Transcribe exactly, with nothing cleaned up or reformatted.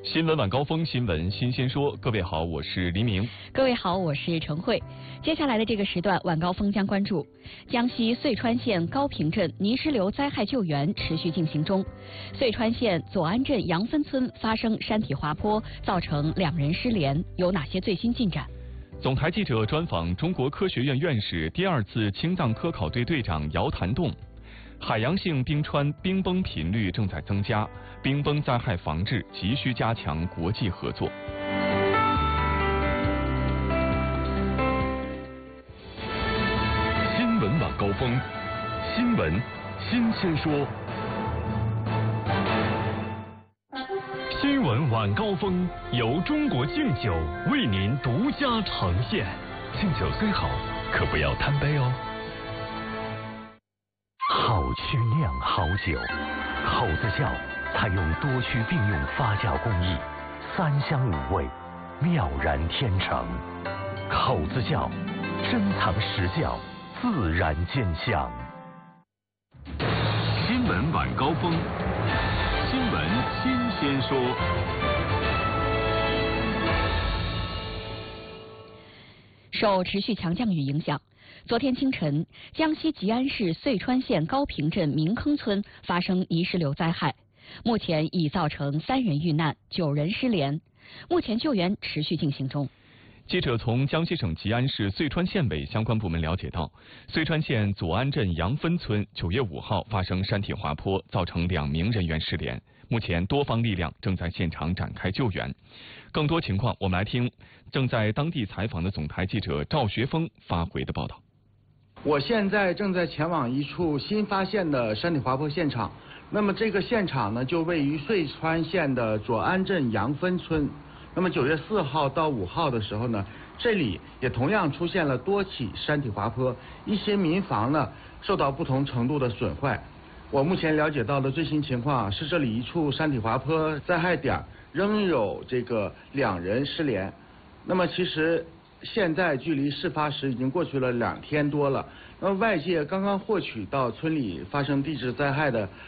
新闻晚高峰，新闻新鲜说。各位好，我是黎明。 各位好，我是陈慧。接下来的这个时段，晚高峰将关注江西遂川县高坪镇泥石流灾害救援持续进行中。遂川县左安镇杨分村发生山体滑坡，造成两人失联，有哪些最新进展？ 总台记者专访中国科学院院士、第二次青藏科考队队长姚谭栋。海洋性冰川冰崩频率正在增加，冰崩灾害防治急需加强国际合作。新闻晚高峰，新闻新鲜说。新闻晚高峰由中国敬酒为您独家呈现。敬酒虽好，可不要贪杯哦。 好曲酿好酒，口子窖采用多区并用发酵工艺，三香五味，妙然天成。口子窖珍藏实窖，自然兼香。 新闻晚高峰，新闻新鲜说。 受持续强降雨影响，昨天清晨，江西吉安市遂川县高坪镇明坑村发生泥石流灾害，目前已造成三人遇难，九人失联，目前救援持续进行中。 记者从江西省吉安市遂川县委相关部门了解到，遂川县左安镇杨分村九月五号发生山体滑坡，造成两名人员失联，目前多方力量正在现场展开救援。更多情况，我们来听正在当地采访的总台记者赵学峰发回的报道。 我现在正在前往一处新发现的山体滑坡现场，那么这个现场呢，就位于遂川县的左安镇杨分村。那么九月四号到五号的时候呢，这里也同样出现了多起山体滑坡，一些民房呢受到不同程度的损坏。我目前了解到的最新情况是，这里一处山体滑坡灾害点仍有这个两人失联。那么其实现在距离事发时已经过去了两天多了，那么外界刚刚获取到村里发生地质灾害的